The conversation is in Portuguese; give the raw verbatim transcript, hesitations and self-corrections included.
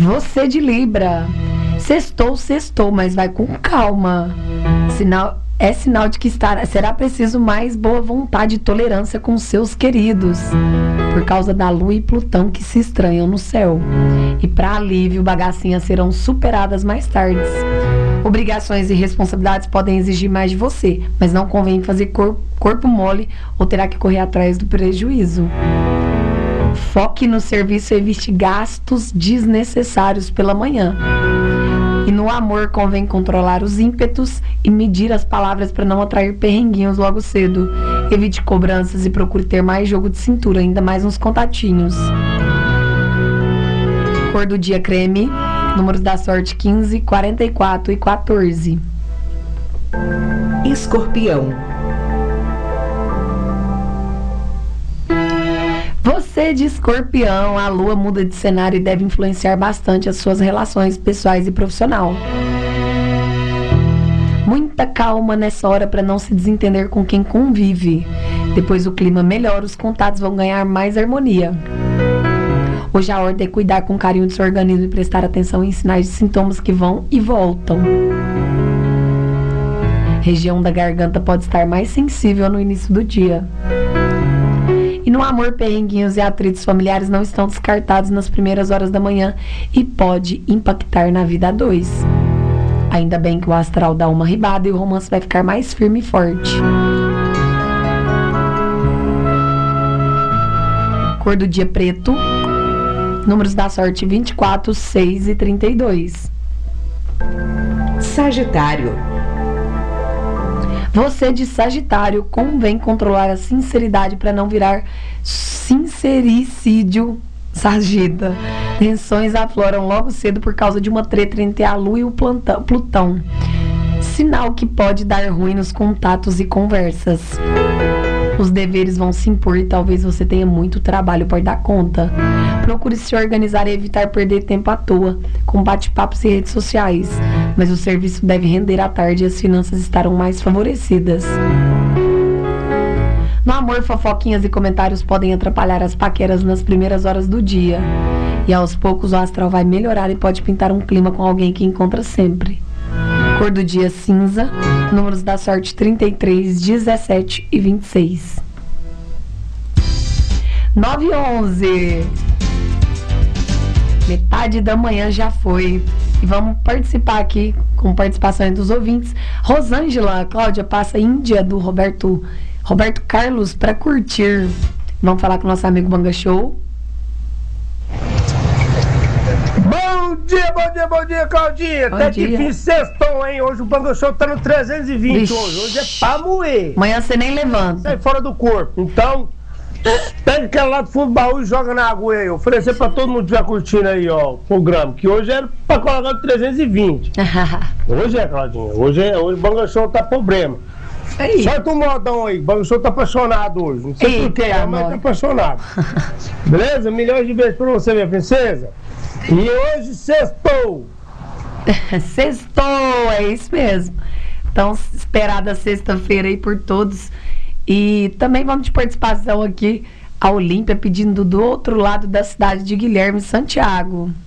Você de Libra, sextou, sextou, mas vai com calma. Sinal, é sinal de que estará, será preciso mais boa vontade e tolerância com seus queridos, por causa da Lua e Plutão que se estranham no céu. E para alívio, bagacinhas serão superadas mais tarde. Obrigações e responsabilidades podem exigir mais de você, mas não convém fazer cor, corpo mole ou terá que correr atrás do prejuízo. Foque no serviço e evite gastos desnecessários pela manhã. E no amor convém controlar os ímpetos e medir as palavras para não atrair perrenguinhos logo cedo. Evite cobranças e procure ter mais jogo de cintura, ainda mais nos contatinhos. Cor do dia creme, números da sorte quinze, quarenta e quatro e quatorze. Escorpião. Você de Escorpião, a Lua muda de cenário e deve influenciar bastante as suas relações pessoais e profissional. Muita calma nessa hora para não se desentender com quem convive. Depois o clima melhora, os contatos vão ganhar mais harmonia. Hoje a ordem é cuidar com carinho do seu organismo e prestar atenção em sinais de sintomas que vão e voltam. Região da garganta pode estar mais sensível no início do dia. E no amor, perrenguinhos e atritos familiares não estão descartados nas primeiras horas da manhã e pode impactar na vida a dois. Ainda bem que o astral dá uma ribada e o romance vai ficar mais firme e forte. Cor do dia preto, números da sorte vinte e quatro, seis e trinta e dois. Sagitário. Você de Sagitário, convém controlar a sinceridade para não virar sincericídio sagida. Tensões afloram logo cedo por causa de uma treta entre a Lua e o Plutão. Sinal que pode dar ruim nos contatos e conversas. Os deveres vão se impor e talvez você tenha muito trabalho para dar conta. Procure se organizar e evitar perder tempo à toa, com bate-papos e redes sociais. Mas o serviço deve render à tarde e as finanças estarão mais favorecidas. No amor, fofoquinhas e comentários podem atrapalhar as paqueras nas primeiras horas do dia. E aos poucos o astral vai melhorar e pode pintar um clima com alguém que encontra sempre. Cor do dia cinza, números da sorte trinta e três, dezessete e vinte e seis. nove e onze. Metade da manhã já foi. E vamos participar aqui com participação dos ouvintes. Rosângela, Cláudia, passa Índia do Roberto, Roberto Carlos para curtir. Vamos falar com o nosso amigo Banga Show. Bom dia, bom dia, bom dia, Claudinha. Bom Até dia. que fim sextou, hein? Hoje o Banga Show tá no trezentos e vinte. Vixe. Hoje. Hoje é pra moer. Amanhã você nem levanta. Sai fora do corpo. Então, pega aquela lá do fundo do baú e joga na água aí. Oferecer pra todo mundo que estiver curtindo aí, ó, o programa. Que hoje era pra colocar no trezentos e vinte. Hoje é, Claudinha. Hoje, é, hoje o Banga Show tá problema. Aí. Solta um modão aí. O Banga Show tá apaixonado hoje. Não sei Eita, porquê, mas amor. tá apaixonado. Beleza? Milhões de beijos pra você, minha princesa. E hoje sextou. Sextou, é isso mesmo. Então, esperada sexta-feira aí por todos. E também vamos de participação aqui a Olímpia pedindo do outro lado da cidade de Guilherme Santiago.